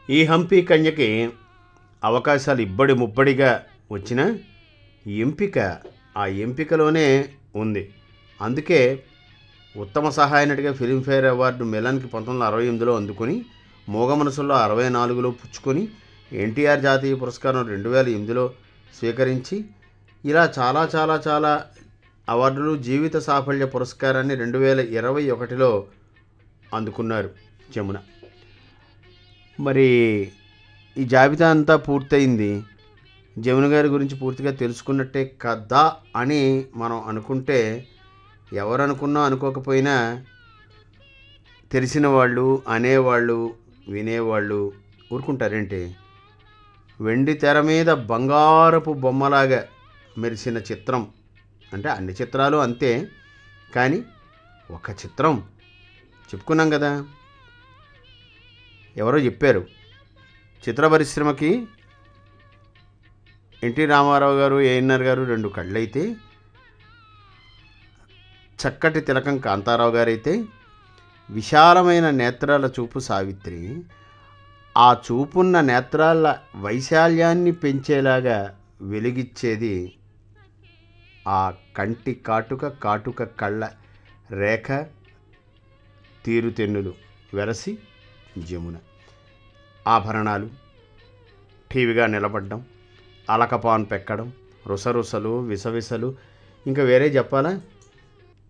ఈ హంపి కన్యకి అవకాశాలు ఇబ్బడి ముబ్బడిగా వచ్చిన ఎంపిక ఆ ఎంపికలోనే ఉంది. అందుకే ఉత్తమ సహాయ నటిగా ఫిలింఫేర్ అవార్డు మిలన్కి 1968లో అందుకుని, మూగ మనసుల్లో 64లో పుచ్చుకొని, ఎన్టీఆర్ జాతీయ పురస్కారం 2008లో స్వీకరించి, ఇలా చాలా చాలా చాలా అవార్డులు, జీవిత సాఫల్య పురస్కారాన్ని 2021లో అందుకున్నారు జమున. మరి ఈ జాబితా అంతా పూర్తయింది. జమున గారి గురించి పూర్తిగా తెలుసుకున్నట్టే కదా అని మనం అనుకుంటే, ఎవరు అనుకున్నా అనుకోకపోయినా తెలిసిన వాళ్ళు, అనేవాళ్ళు, వినేవాళ్ళు ఊరుకుంటారేంటి? వెండి తెర మీద బంగారపు బొమ్మలాగా మెరిసిన చిత్రం అంటే అన్ని చిత్రాలు అంతే, కానీ ఒక చిత్రం చెప్పుకున్నాం కదా. ఎవరో చెప్పారు, చిత్ర పరిశ్రమకి ఎన్టీ రామారావు గారు, ఏఎన్ఆర్ గారు 2 కళ్ళైతే, చక్కటి తిలకం కాంతారావు గారైతే, విశాలమైన నేత్రాల చూపు సావిత్రి. ఆ చూపున్న నేత్రాల వైశాల్యాన్ని పెంచేలాగా వెలిగిచ్చేది ఆ కంటి కాటుక కళ్ళ రేఖ తీరుతెన్నులు వెరసి జమున. ఆభరణాలు, టీవీగా నిలబడ్డం, అలకపాన్ పెక్కడం, రుసరుసలు, విసవిసలు, ఇంకా వేరే చెప్పాలా?